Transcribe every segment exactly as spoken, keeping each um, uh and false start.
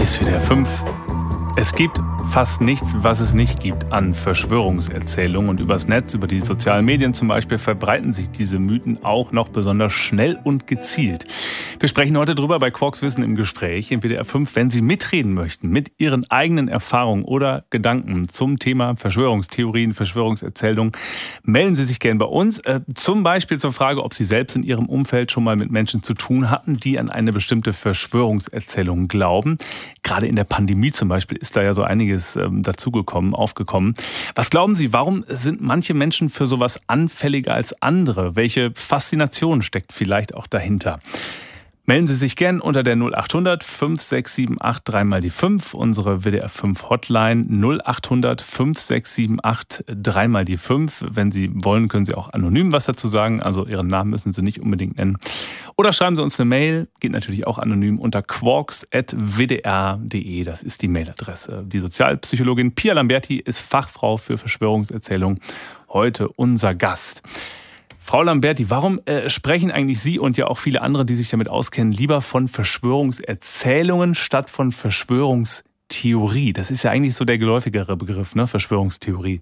S W D R fünf. Es gibt fast nichts, was es nicht gibt an Verschwörungserzählungen. Und übers Netz, über die sozialen Medien zum Beispiel, verbreiten sich diese Mythen auch noch besonders schnell und gezielt. Wir sprechen heute drüber bei Quarks Wissen im Gespräch in W D R fünf. Wenn Sie mitreden möchten mit Ihren eigenen Erfahrungen oder Gedanken zum Thema Verschwörungstheorien, Verschwörungserzählungen, melden Sie sich gerne bei uns. Äh, zum Beispiel zur Frage, ob Sie selbst in Ihrem Umfeld schon mal mit Menschen zu tun hatten, die an eine bestimmte Verschwörungserzählung glauben. Gerade in der Pandemie zum Beispiel ist da ja so einiges ähm, dazugekommen, aufgekommen. Was glauben Sie, warum sind manche Menschen für sowas anfälliger als andere? Welche Faszination steckt vielleicht auch dahinter? Melden Sie sich gern unter der null acht hundert fünf sechs sieben acht drei mal die fünf, unsere W D R fünf Hotline null acht hundert fünf sechs sieben acht drei mal die fünf. Wenn Sie wollen, können Sie auch anonym was dazu sagen, also Ihren Namen müssen Sie nicht unbedingt nennen. Oder schreiben Sie uns eine Mail, geht natürlich auch anonym unter quarks at w d r punkt d e, das ist die Mailadresse. Die Sozialpsychologin Pia Lamberti ist Fachfrau für Verschwörungserzählung, heute unser Gast. Frau Lamberti, warum äh, sprechen eigentlich Sie und ja auch viele andere, die sich damit auskennen, lieber von Verschwörungserzählungen statt von Verschwörungstheorie? Das ist ja eigentlich so der geläufigere Begriff, ne? Verschwörungstheorie.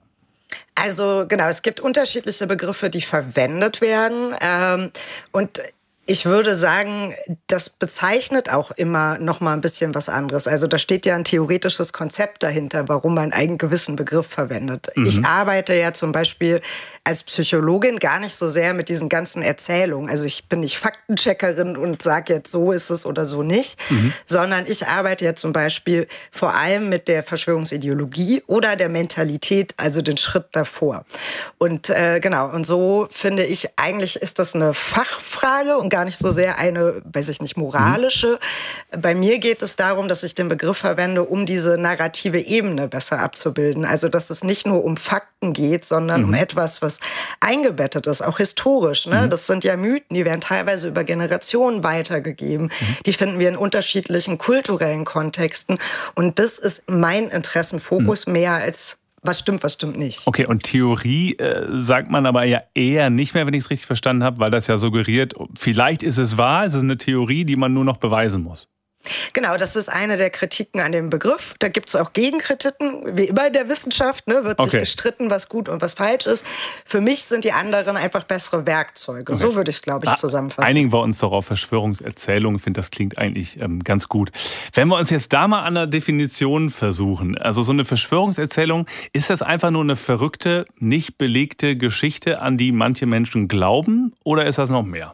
Also genau, es gibt unterschiedliche Begriffe, die verwendet werden. Ähm, und ich würde sagen, das bezeichnet auch immer noch mal ein bisschen was anderes. Also da steht ja ein theoretisches Konzept dahinter, warum man einen gewissen Begriff verwendet. Mhm. Ich arbeite ja zum Beispiel als Psychologin gar nicht so sehr mit diesen ganzen Erzählungen. Also ich bin nicht Faktencheckerin und sage jetzt, so ist es oder so nicht, mhm. sondern ich arbeite ja zum Beispiel vor allem mit der Verschwörungsideologie oder der Mentalität, also den Schritt davor. Und äh, genau, und so finde ich, eigentlich ist das eine Fachfrage und gar nicht so sehr eine, weiß ich nicht, moralische. Mhm. Bei mir geht es darum, dass ich den Begriff verwende, um diese narrative Ebene besser abzubilden. Also dass es nicht nur um Fakten geht, sondern mhm. um etwas, was eingebettet ist, auch historisch. Ne? Mhm. Das sind ja Mythen, die werden teilweise über Generationen weitergegeben. Mhm. Die finden wir in unterschiedlichen kulturellen Kontexten. Und das ist mein Interessenfokus mhm. mehr als was stimmt, was stimmt nicht. Okay, und Theorie äh, sagt man aber ja eher nicht mehr, wenn ich es richtig verstanden habe, weil das ja suggeriert, vielleicht ist es wahr, es ist eine Theorie, die man nur noch beweisen muss. Genau, das ist eine der Kritiken an dem Begriff. Da gibt es auch Gegenkritiken, wie immer in der Wissenschaft, ne, wird sich okay. gestritten, was gut und was falsch ist. Für mich sind die anderen einfach bessere Werkzeuge. Okay. So würde ich es, glaube ich, ah, zusammenfassen. Einigen wir uns doch auf Verschwörungserzählungen. Ich finde, das klingt eigentlich ähm, ganz gut. Wenn wir uns jetzt da mal an der Definition versuchen, also so eine Verschwörungserzählung, ist das einfach nur eine verrückte, nicht belegte Geschichte, an die manche Menschen glauben, oder ist das noch mehr?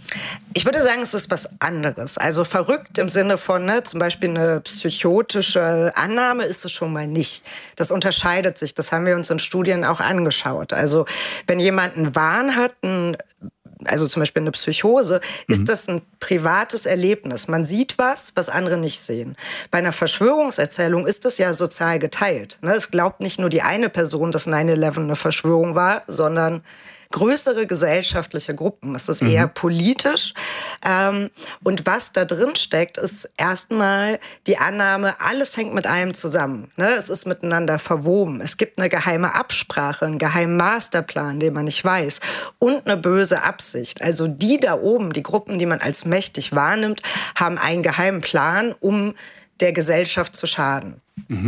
Ich würde sagen, es ist was anderes. Also verrückt im Sinne von, ne, zum Beispiel eine psychotische Annahme ist es schon mal nicht. Das unterscheidet sich. Das haben wir uns in Studien auch angeschaut. Also wenn jemand einen Wahn hat, ein, also zum Beispiel eine Psychose, mhm. ist das ein privates Erlebnis. Man sieht was, was andere nicht sehen. Bei einer Verschwörungserzählung ist das ja sozial geteilt. Ne? Es glaubt nicht nur die eine Person, dass nine eleven eine Verschwörung war, sondern größere gesellschaftliche Gruppen. Es ist eher mhm. politisch. Ähm, und was da drin steckt, ist erstmal die Annahme, alles hängt mit allem zusammen. Ne? Es ist miteinander verwoben. Es gibt eine geheime Absprache, einen geheimen Masterplan, den man nicht weiß. Und eine böse Absicht. Also die da oben, die Gruppen, die man als mächtig wahrnimmt, haben einen geheimen Plan, um der Gesellschaft zu schaden.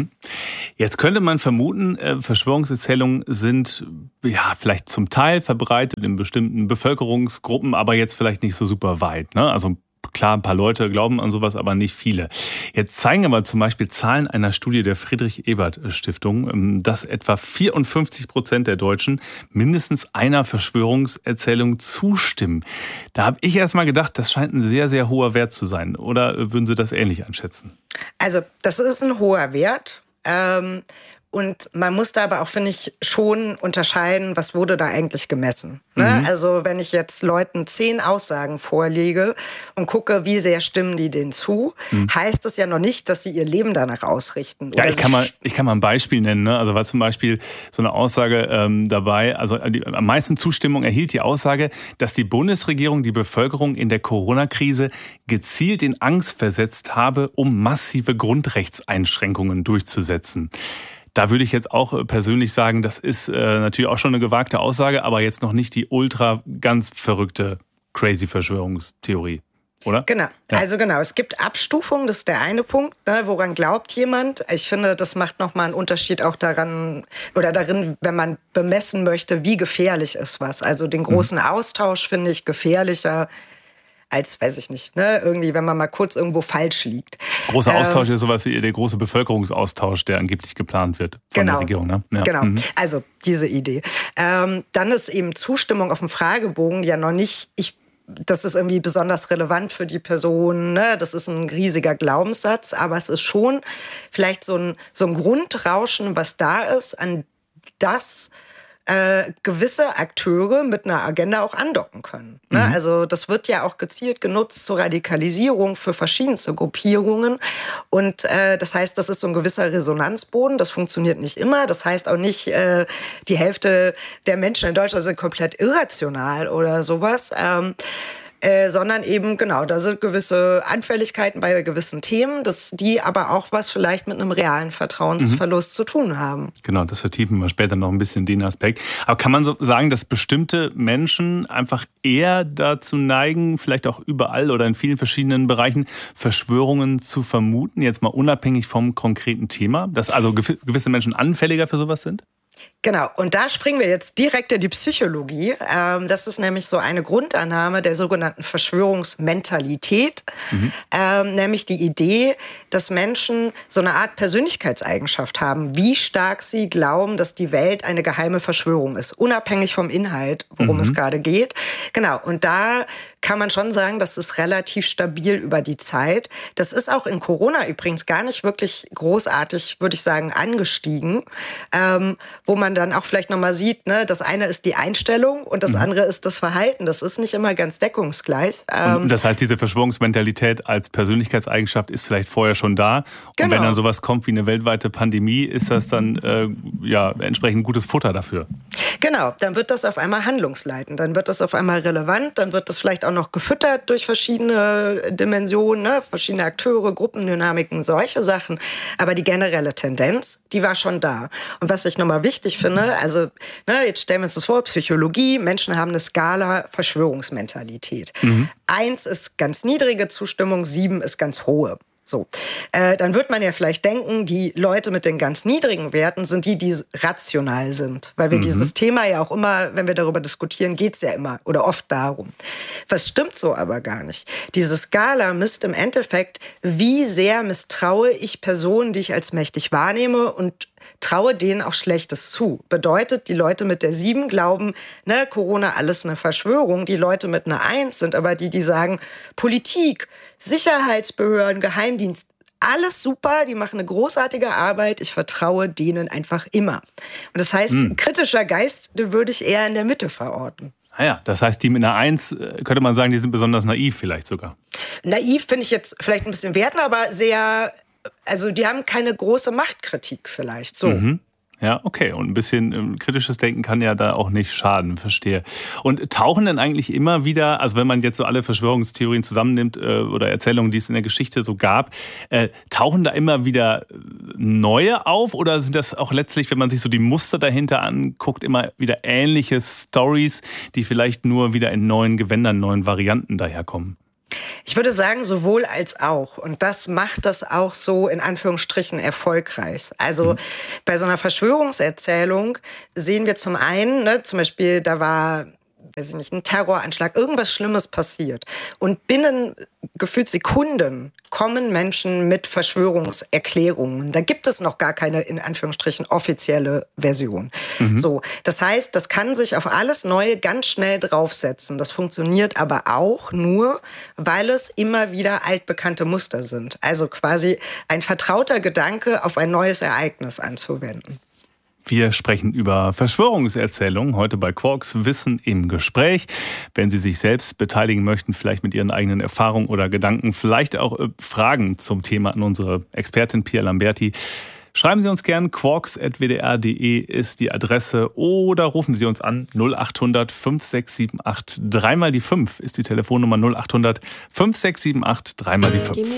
Jetzt könnte man vermuten, Verschwörungserzählungen sind ja vielleicht zum Teil verbreitet in bestimmten Bevölkerungsgruppen, aber jetzt vielleicht nicht so super weit, ne? Also klar, ein paar Leute glauben an sowas, aber nicht viele. Jetzt zeigen aber zum Beispiel Zahlen einer Studie der Friedrich-Ebert-Stiftung, dass etwa vierundfünfzig Prozent der Deutschen mindestens einer Verschwörungserzählung zustimmen. Da habe ich erst mal gedacht, das scheint ein sehr, sehr hoher Wert zu sein. Oder würden Sie das ähnlich einschätzen? Also das ist ein hoher Wert. Ähm Und man muss da aber auch, finde ich, schon unterscheiden, was wurde da eigentlich gemessen. Ne? Mhm. Also wenn ich jetzt Leuten zehn Aussagen vorlege und gucke, wie sehr stimmen die denen zu, mhm. heißt das ja noch nicht, dass sie ihr Leben danach ausrichten. Ja, ich kann, mal, ich kann mal ein Beispiel nennen. Ne? Also war zum Beispiel so eine Aussage ähm, dabei, also die, am meisten Zustimmung erhielt die Aussage, dass die Bundesregierung die Bevölkerung in der Corona-Krise gezielt in Angst versetzt habe, um massive Grundrechtseinschränkungen durchzusetzen. Da würde ich jetzt auch persönlich sagen, das ist äh, natürlich auch schon eine gewagte Aussage, aber jetzt noch nicht die ultra ganz verrückte crazy Verschwörungstheorie. oder? Genau, ja. also genau, es gibt Abstufungen, das ist der eine Punkt, ne, woran glaubt jemand. Ich finde, das macht nochmal einen Unterschied auch daran, oder darin, wenn man bemessen möchte, wie gefährlich ist was. Also den großen mhm. Austausch finde ich gefährlicher als, weiß ich nicht, ne, irgendwie, wenn man mal kurz irgendwo falsch liegt. Großer Austausch ähm, ist sowas wie der große Bevölkerungsaustausch, der angeblich geplant wird von genau, der Regierung. Ne? Ja. Genau, mhm. also diese Idee. Ähm, dann ist eben Zustimmung auf dem Fragebogen ja noch nicht, ich, das ist irgendwie besonders relevant für die Person, ne? Das ist ein riesiger Glaubenssatz, aber es ist schon vielleicht so ein, so ein Grundrauschen, was da ist, an das Äh, gewisse Akteure mit einer Agenda auch andocken können. Ne? Mhm. Also das wird ja auch gezielt genutzt zur Radikalisierung für verschiedenste Gruppierungen. Und äh, das heißt, das ist so ein gewisser Resonanzboden. Das funktioniert nicht immer. Das heißt auch nicht, äh, die Hälfte der Menschen in Deutschland sind komplett irrational oder sowas. Ähm, Äh, sondern eben, genau, da sind gewisse Anfälligkeiten bei gewissen Themen, dass die aber auch was vielleicht mit einem realen Vertrauensverlust mhm. zu tun haben. Genau, das vertiefen wir später noch ein bisschen, den Aspekt. Aber kann man so sagen, dass bestimmte Menschen einfach eher dazu neigen, vielleicht auch überall oder in vielen verschiedenen Bereichen Verschwörungen zu vermuten, jetzt mal unabhängig vom konkreten Thema, dass also gewisse Menschen anfälliger für sowas sind? Genau, und da springen wir jetzt direkt in die Psychologie. Ähm, das ist nämlich so eine Grundannahme der sogenannten Verschwörungsmentalität, mhm. ähm, nämlich die Idee, dass Menschen so eine Art Persönlichkeitseigenschaft haben, wie stark sie glauben, dass die Welt eine geheime Verschwörung ist, unabhängig vom Inhalt, worum mhm. es gerade geht. Genau, und da kann man schon sagen, das ist relativ stabil über die Zeit. Das ist auch in Corona übrigens gar nicht wirklich großartig, würde ich sagen, angestiegen, ähm, wo man dann auch vielleicht nochmal sieht, ne, das eine ist die Einstellung und das mhm. andere ist das Verhalten. Das ist nicht immer ganz deckungsgleich. Ähm, und das heißt, diese Verschwörungsmentalität als Persönlichkeitseigenschaft ist vielleicht vorher schon da. Genau. Und wenn dann sowas kommt wie eine weltweite Pandemie, ist das dann äh, ja, entsprechend gutes Futter dafür. Genau, dann wird das auf einmal handlungsleitend, dann wird das auf einmal relevant, dann wird das vielleicht auch noch gefüttert durch verschiedene Dimensionen, ne, verschiedene Akteure, Gruppendynamiken, solche Sachen. Aber die generelle Tendenz, die war schon da. Und was ich nochmal wichtig finde, also ne, jetzt stellen wir uns das vor, Psychologie, Menschen haben eine Skala Verschwörungsmentalität. Mhm. Eins ist ganz niedrige Zustimmung, sieben ist ganz hohe. So, äh, dann wird man ja vielleicht denken, die Leute mit den ganz niedrigen Werten sind die, die rational sind. Weil wir mhm. dieses Thema ja auch immer, wenn wir darüber diskutieren, geht es ja immer oder oft darum. Was stimmt so aber gar nicht. Diese Skala misst im Endeffekt, wie sehr misstraue ich Personen, die ich als mächtig wahrnehme und traue denen auch Schlechtes zu. Bedeutet, die Leute mit der sieben glauben, ne, Corona alles eine Verschwörung. Die Leute mit einer eins sind aber die, die sagen, Politik, Sicherheitsbehörden, Geheimdienst, alles super, die machen eine großartige Arbeit, ich vertraue denen einfach immer. Und das heißt, hm. kritischer Geist, den würde ich eher in der Mitte verorten. Ah ja, das heißt, die mit einer eins, könnte man sagen, die sind besonders naiv vielleicht sogar. Naiv finde ich jetzt vielleicht ein bisschen werten, aber sehr, also die haben keine große Machtkritik vielleicht, so. Mhm. Ja, okay. Und ein bisschen ähm, kritisches Denken kann ja da auch nicht schaden, verstehe. Und tauchen denn eigentlich immer wieder, also wenn man jetzt so alle Verschwörungstheorien zusammennimmt äh, oder Erzählungen, die es in der Geschichte so gab, äh, tauchen da immer wieder neue auf oder sind das auch letztlich, wenn man sich so die Muster dahinter anguckt, immer wieder ähnliche Stories, die vielleicht nur wieder in neuen Gewändern, neuen Varianten daherkommen? Ich würde sagen, sowohl als auch. Und das macht das auch so in Anführungsstrichen erfolgreich. Also mhm. bei so einer Verschwörungserzählung sehen wir zum einen, ne, zum Beispiel, da war, weiß ich nicht, ein Terroranschlag, irgendwas Schlimmes passiert. Und binnen gefühlt Sekunden kommen Menschen mit Verschwörungserklärungen. Da gibt es noch gar keine, in Anführungsstrichen, offizielle Version. Mhm. So, das heißt, das kann sich auf alles Neue ganz schnell draufsetzen. Das funktioniert aber auch nur, weil es immer wieder altbekannte Muster sind. Also quasi ein vertrauter Gedanke auf ein neues Ereignis anzuwenden. Wir sprechen über Verschwörungserzählungen heute bei Quarks Wissen im Gespräch. Wenn Sie sich selbst beteiligen möchten, vielleicht mit Ihren eigenen Erfahrungen oder Gedanken, vielleicht auch äh, Fragen zum Thema an unsere Expertin Pia Lamberti, schreiben Sie uns gern, quarks at w d r punkt d e ist die Adresse oder rufen Sie uns an null acht hundert fünf sechs sieben acht, dreimal die fünf ist die Telefonnummer null acht hundert fünf sechs sieben acht, dreimal die fünf.